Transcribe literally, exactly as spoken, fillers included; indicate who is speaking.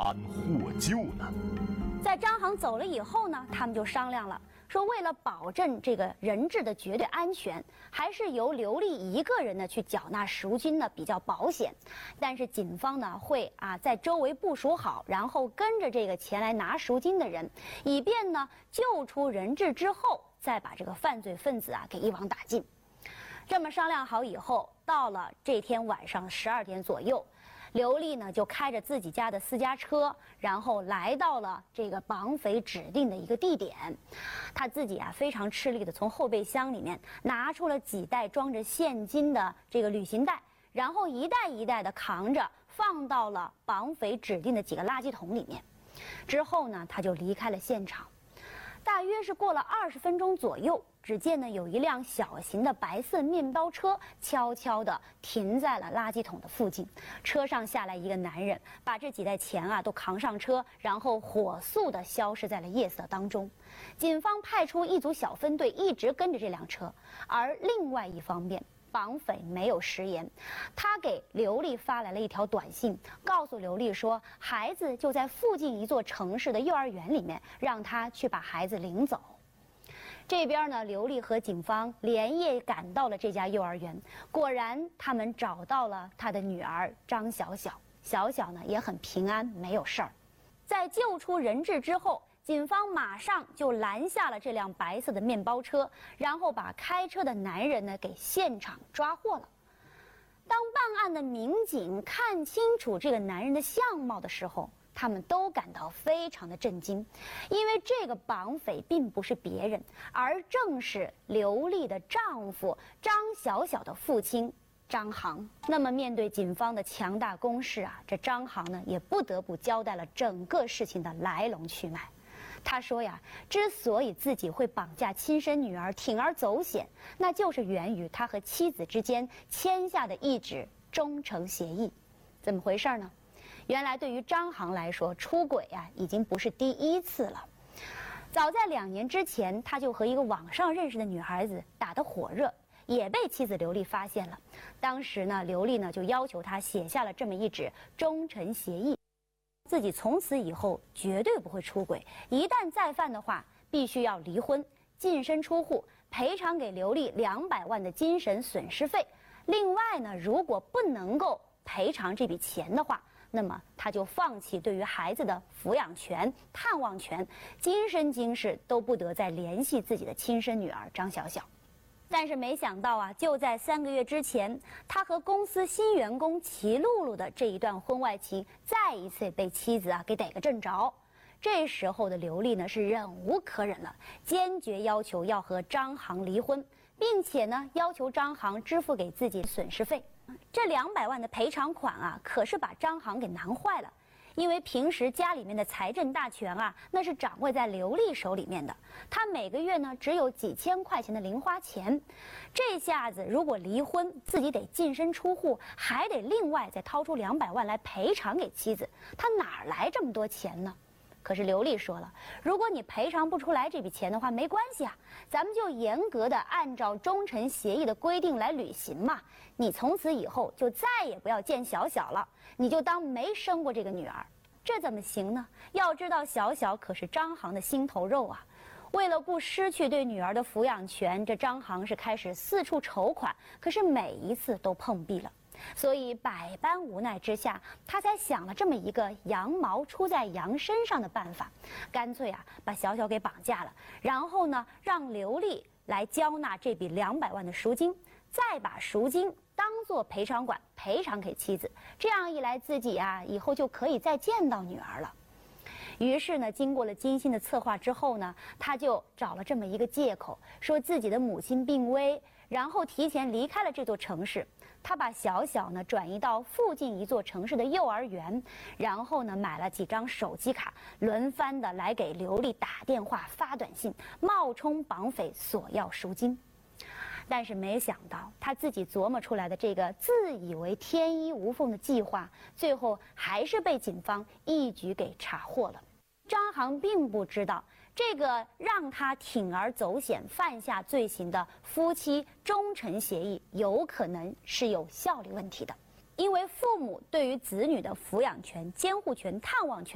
Speaker 1: 难获救呢？
Speaker 2: 在张航走了以后呢，他们就商量了，说为了保证这个人质的绝对安全，还是由刘丽一个人呢去缴纳赎金呢比较保险。但是警方呢会啊在周围部署好，然后跟着这个前来拿赎金的人，以便呢救出人质之后，再把这个犯罪分子啊给一网打尽。这么商量好以后，到了这天晚上十二点左右，刘丽呢就开着自己家的私家车，然后来到了这个绑匪指定的一个地点。她自己啊非常吃力的从后备箱里面拿出了几袋装着现金的这个旅行袋，然后一袋一袋的扛着放到了绑匪指定的几个垃圾桶里面。之后呢，她就离开了现场。大约是过了二十分钟左右，只见呢有一辆小型的白色面包车悄悄地停在了垃圾桶的附近。车上下来一个男人，把这几袋钱啊都扛上车，然后火速地消失在了夜色当中。警方派出一组小分队一直跟着这辆车，而另外一方面，绑匪没有食言，他给刘丽发来了一条短信，告诉刘丽说孩子就在附近一座城市的幼儿园里面，让他去把孩子领走。这边呢，刘丽和警方连夜赶到了这家幼儿园，果然他们找到了他的女儿张小小，小小呢也很平安，没有事儿。在救出人质之后，警方马上就拦下了这辆白色的面包车，然后把开车的男人呢给现场抓获了。当办案的民警看清楚这个男人的相貌的时候，他们都感到非常的震惊，因为这个绑匪并不是别人，而正是刘丽的丈夫张小小的父亲张航。那么面对警方的强大攻势啊，这张航呢也不得不交代了整个事情的来龙去脉。他说呀，之所以自己会绑架亲生女儿铤而走险，那就是源于他和妻子之间签下的一纸忠诚协议。怎么回事呢？原来对于张航来说，出轨啊已经不是第一次了。早在两年之前，他就和一个网上认识的女孩子打得火热，也被妻子刘丽发现了。当时呢，刘丽呢就要求他写下了这么一纸忠诚协议，自己从此以后绝对不会出轨，一旦再犯的话，必须要离婚、净身出户，赔偿给刘丽两百万的精神损失费。另外呢，如果不能够赔偿这笔钱的话，那么他就放弃对于孩子的抚养权、探望权，今生今世都不得再联系自己的亲生女儿张小小。但是没想到啊，就在三个月之前，他和公司新员工齐露露的这一段婚外情，再一次被妻子啊给逮个正着。这时候的刘丽呢是忍无可忍了，坚决要求要和张航离婚，并且呢要求张航支付给自己损失费。这两百万的赔偿款啊，可是把张航给难坏了。因为平时家里面的财政大权啊，那是掌握在刘丽手里面的。她每个月呢只有几千块钱的零花钱，这下子如果离婚，自己得净身出户，还得另外再掏出两百万来赔偿给妻子，她哪来这么多钱呢？可是刘丽说了，如果你赔偿不出来这笔钱的话，没关系啊，咱们就严格的按照忠诚协议的规定来履行嘛。你从此以后就再也不要见小小了，你就当没生过这个女儿。这怎么行呢？要知道小小可是张航的心头肉啊。为了不失去对女儿的抚养权，这张航是开始四处筹款，可是每一次都碰壁了。所以百般无奈之下，他才想了这么一个羊毛出在羊身上的办法，干脆啊把小小给绑架了，然后呢让刘丽来交纳这笔两百万的赎金，再把赎金当作赔偿款赔偿给妻子，这样一来自己啊以后就可以再见到女儿了。于是呢，经过了精心的策划之后呢，他就找了这么一个借口，说自己的母亲病危，然后提前离开了这座城市。他把小小呢转移到附近一座城市的幼儿园，然后呢买了几张手机卡，轮番的来给刘丽打电话、发短信，冒充绑匪索要赎金。但是没想到他自己琢磨出来的这个自以为天衣无缝的计划，最后还是被警方一举给查获了。张航并不知道，这个让他铤而走险犯下罪行的夫妻忠诚协议有可能是有效力问题的，因为父母对于子女的抚养权、监护权、探望权